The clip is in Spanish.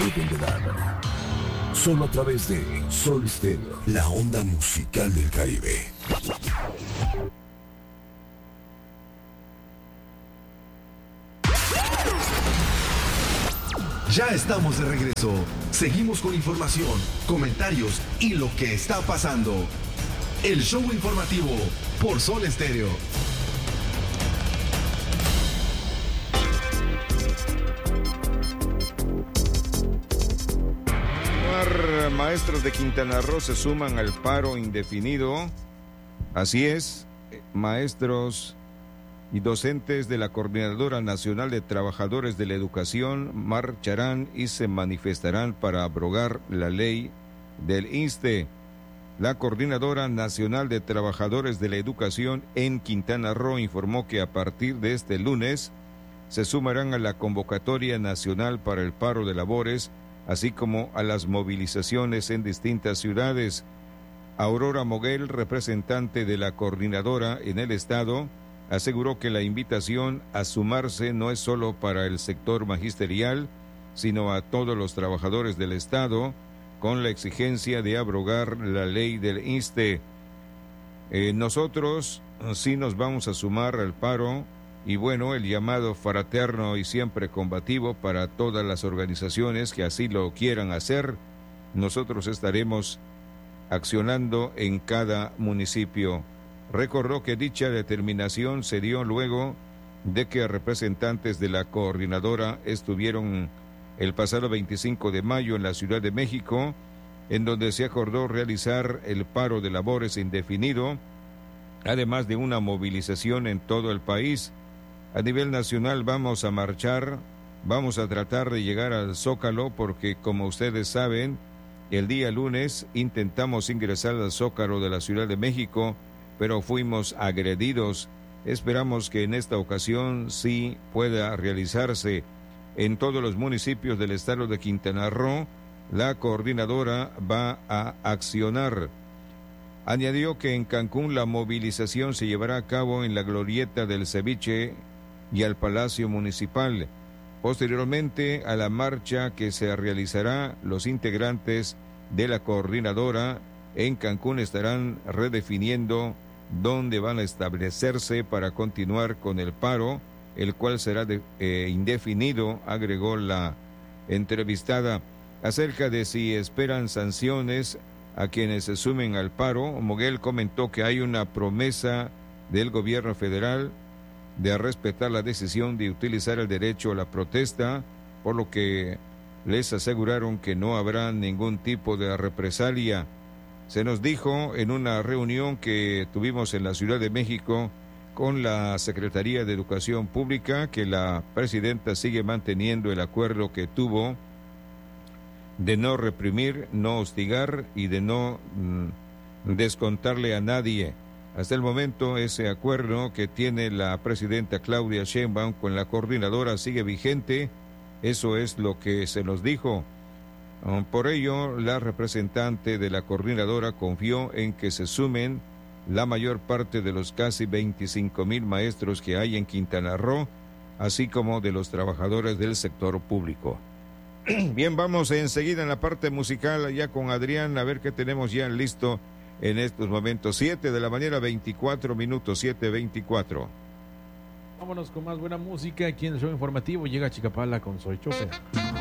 deben de dar. Solo a través de Sol Stereo, la onda musical del Caribe. Ya estamos de regreso. Seguimos con información, comentarios y lo que está pasando. El show informativo por Sol Stereo. Maestros de Quintana Roo se suman al paro indefinido. Así es, maestros y docentes de la Coordinadora Nacional de Trabajadores de la Educación marcharán y se manifestarán para abrogar la ley del INSTE. La Coordinadora Nacional de Trabajadores de la Educación en Quintana Roo informó que a partir de este lunes se sumarán a la convocatoria nacional para el paro de labores, así como a las movilizaciones en distintas ciudades. Aurora Moguel, representante de la coordinadora en el estado, aseguró que la invitación a sumarse no es solo para el sector magisterial, sino a todos los trabajadores del estado, con la exigencia de abrogar la ley del INSTE. Nosotros sí nos vamos a sumar al paro, y bueno, el llamado fraterno y siempre combativo para todas las organizaciones que así lo quieran hacer. Nosotros estaremos accionando en cada municipio. Recordó que dicha determinación se dio luego de que representantes de la coordinadora estuvieron el pasado 25 de mayo en la Ciudad de México, en donde se acordó realizar el paro de labores indefinido, además de una movilización en todo el país. A nivel nacional vamos a marchar, vamos a tratar de llegar al Zócalo porque, como ustedes saben, el día lunes intentamos ingresar al Zócalo de la Ciudad de México, pero fuimos agredidos. Esperamos que en esta ocasión sí pueda realizarse. En todos los municipios del estado de Quintana Roo, la coordinadora va a accionar. Añadió que en Cancún la movilización se llevará a cabo en la glorieta del Ceviche y al Palacio Municipal. Posteriormente a la marcha que se realizará, los integrantes de la coordinadora en Cancún estarán redefiniendo dónde van a establecerse para continuar con el paro, el cual será indefinido, agregó la entrevistada. Acerca de si esperan sanciones a quienes se sumen al paro, Moguel comentó que hay una promesa del gobierno federal de respetar la decisión de utilizar el derecho a la protesta, por lo que les aseguraron que no habrá ningún tipo de represalia. Se nos dijo en una reunión que tuvimos en la Ciudad de México con la Secretaría de Educación Pública que la presidenta sigue manteniendo el acuerdo que tuvo de no reprimir, no hostigar y de no descontarle a nadie. Hasta el momento ese acuerdo que tiene la presidenta Claudia Sheinbaum con la coordinadora sigue vigente. Eso es lo que se nos dijo. Por ello, la representante de la coordinadora confió en que se sumen la mayor parte de los casi 25,000 maestros que hay en Quintana Roo, así como de los trabajadores del sector público. Bien, vamos enseguida en la parte musical allá con Adrián, a ver qué tenemos ya listo en estos momentos. 7 de la mañana, 24 minutos, 7:24. Vámonos con más buena música aquí en el show informativo. Llega Chicapala con Soy Chofer.